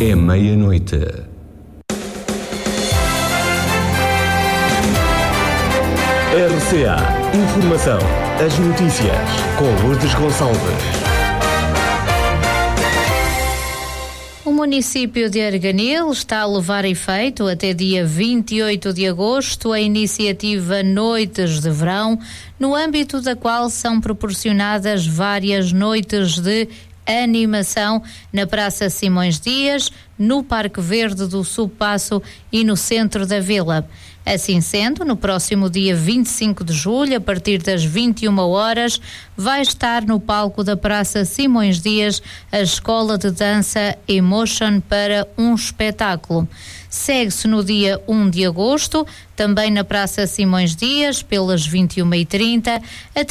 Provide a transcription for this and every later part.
É meia-noite. RCA Informação. As notícias com Lourdes Gonçalves. O município de Arganil está a levar a efeito até dia 28 de agosto a iniciativa Noites de Verão, no âmbito da qual são proporcionadas várias noites de animação na Praça Simões Dias, no Parque Verde do Subpaço e no centro da vila. Assim sendo, no próximo dia 25 de julho, a partir das 21 horas, vai estar no palco da Praça Simões Dias a Escola de Dança Emotion para um espetáculo. Segue-se no dia 1 de agosto, também na Praça Simões Dias, pelas 21h30, a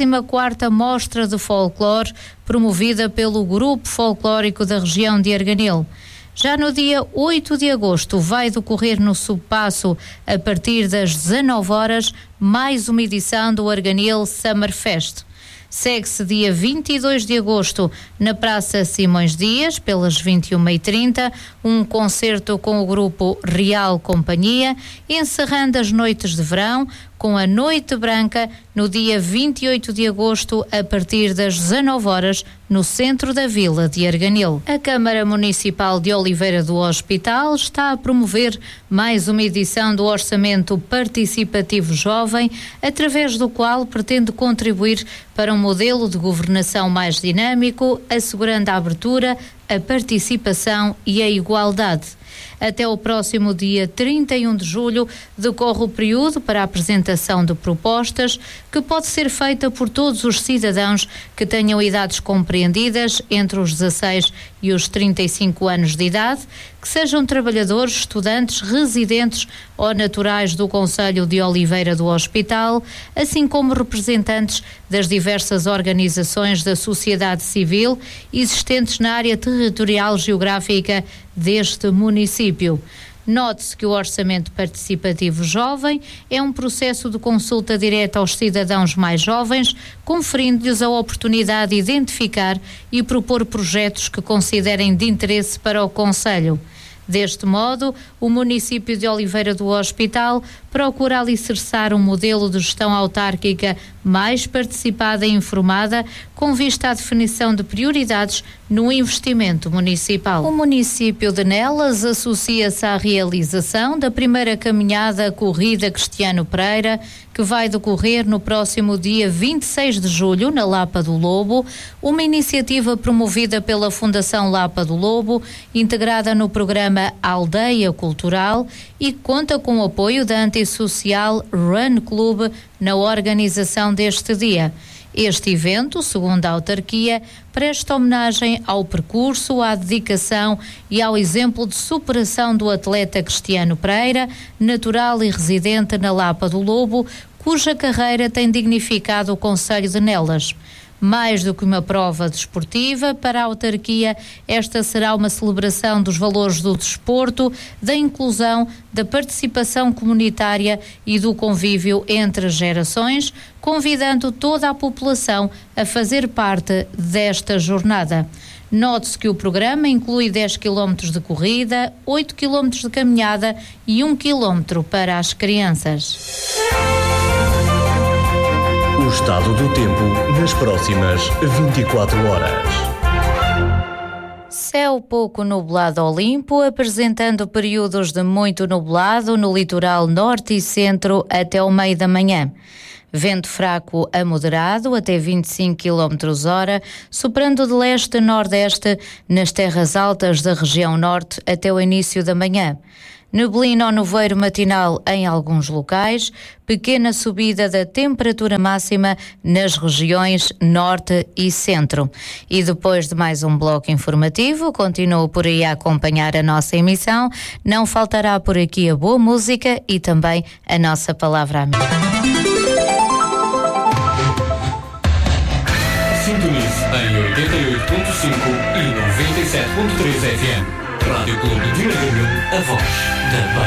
34ª Mostra de Folclore, promovida pelo Grupo Folclórico da região de Arganil. Já no dia 8 de agosto vai decorrer no Subpaço, a partir das 19 horas, mais uma edição do Arganil Summer Fest. Segue-se dia 22 de agosto na Praça Simões Dias, pelas 21h30, um concerto com o grupo Real Companhia, encerrando as noites de verão com a Noite Branca no dia 28 de agosto a partir das 19 horas no centro da vila de Arganil. A Câmara Municipal de Oliveira do Hospital está a promover mais uma edição do Orçamento Participativo Jovem, através do qual pretende contribuir para um modelo de governação mais dinâmico, assegurando a abertura, a participação e a igualdade. Até o próximo dia 31 de julho decorre o período para a apresentação de propostas, que pode ser feita por todos os cidadãos que tenham idades compreendidas entre os 16 e os 35 anos de idade, que sejam trabalhadores, estudantes, residentes ou naturais do concelho de Oliveira do Hospital, assim como representantes das diversas organizações da sociedade civil existentes na área territorial geográfica deste município. Note-se que o Orçamento Participativo Jovem é um processo de consulta direta aos cidadãos mais jovens, conferindo-lhes a oportunidade de identificar e propor projetos que considerem de interesse para o concelho. Deste modo, o município de Oliveira do Hospital procura alicerçar um modelo de gestão autárquica mais participada e informada, com vista à definição de prioridades no investimento municipal. O município de Nelas associa-se à realização da primeira caminhada Corrida Cristiano Pereira, que vai decorrer no próximo dia 26 de julho, na Lapa do Lobo, uma iniciativa promovida pela Fundação Lapa do Lobo, integrada no programa Aldeia Cultural, e conta com o apoio da antissocial Run Club na organização deste dia. Este evento, segundo a autarquia, presta homenagem ao percurso, à dedicação e ao exemplo de superação do atleta Cristiano Pereira, natural e residente na Lapa do Lobo, cuja carreira tem dignificado o concelho de Nelas. Mais do que uma prova desportiva, para a autarquia, esta será uma celebração dos valores do desporto, da inclusão, da participação comunitária e do convívio entre as gerações, convidando toda a população a fazer parte desta jornada. Note-se que o programa inclui 10 km de corrida, 8 km de caminhada e 1 km para as crianças. O estado do tempo nas próximas 24 horas. Céu pouco nublado ao limpo, apresentando períodos de muito nublado no litoral norte e centro até o meio da manhã. Vento fraco a moderado até 25 km/h, soprando de leste a nordeste nas terras altas da região norte até o início da manhã. Neblina ou nevoeiro matinal em alguns locais, pequena subida da temperatura máxima nas regiões norte e centro. E depois de mais um bloco informativo, continuo por aí a acompanhar a nossa emissão. Não faltará por aqui a boa música e também a nossa palavra amiga. Sintonize em 88.5 e 97.3 FM. Rádio Clube de Arganil, a voz da